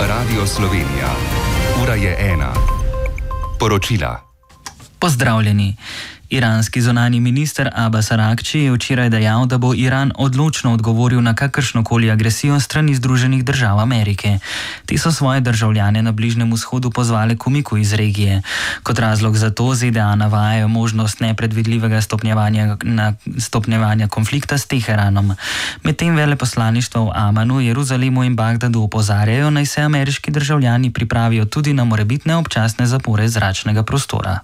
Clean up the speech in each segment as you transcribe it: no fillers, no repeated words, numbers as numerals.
Radio Slovenija. Ura je 1. Poročila. Pozdravljeni. Iranski zunanji minister Abbas Araghči je včeraj dejal, da bo Iran odločno odgovoril na kakršnokoli agresijo strani Združenih držav Amerike. Ti so svoje državljane na Bližnjem vzhodu pozvali k umiku iz regije. Kot razlog za to ZDA navajajo možnost nepredvidljivega stopnjevanja konflikta s Teheranom. Medtem veleposlaništva v Amanu, Jeruzalemu in Bagdadu opozarjajo, naj se ameriški državljani pripravijo tudi na morebitne občasne zapore zračnega prostora.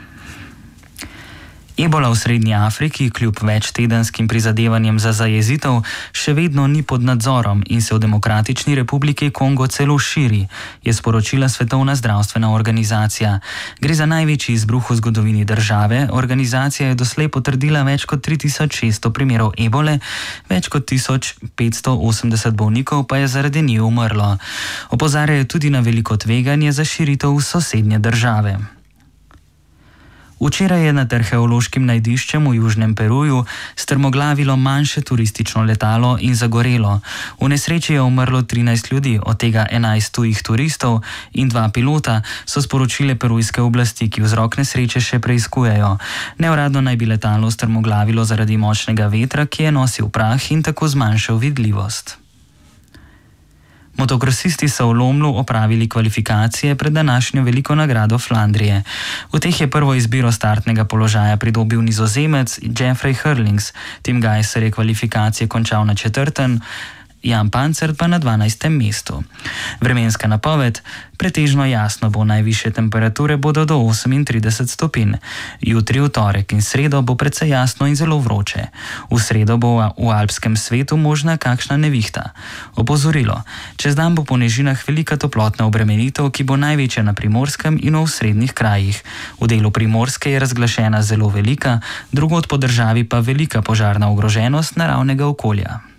Ebola v Srednji Afriki kljub večtedenskim prizadevanjem za zajezitev še vedno ni pod nadzorom in se v Demokratični republiki Kongo celo širi, je sporočila Svetovna zdravstvena organizacija. Gre za največji izbruh v zgodovini države. Organizacija je doslej potrdila več kot 3600 primerov ebole, več kot 1580 bolnikov pa je zaradi nje umrlo. Opozarjajo tudi na veliko tveganje za širitev v sosednje države. Včeraj je nad arheološkim najdiščem v južnem Peruju strmoglavilo manjše turistično letalo in zagorelo. V nesreči je umrlo 13 ljudi, od tega 11 tujih turistov in 2 pilota, so sporočile perujske oblasti, ki vzrok nesreče še preiskujejo. Neuradno naj bi letalo strmoglavilo zaradi močnega vetra, ki je nosil prah in tako zmanjšal vidljivost. Motokrosisti so v Lomlu opravili kvalifikacije pred današnjo veliko nagrado Flandrije. V teh je prvo izbiro startnega položaja pridobil Nizozemec Jeffrey Herlings. Tim Gajser je kvalifikacije končal na 4., Jan Pancert pa na 12. mestu. Vremenska napoved: pretežno jasno bo, najvišje temperature bodo do 38 stopinj. Jutri, v torek in sredo bo precej jasno in zelo vroče. V sredo bo v alpskem svetu možna kakšna nevihta. Opozorilo: čez dan bo po nižinah velika toplotna obremenitev, ki bo največja na Primorskem in v osrednjih krajih. V delu Primorske je razglašena zelo velika, drugod po državi pa velika požarna ogroženost naravnega okolja.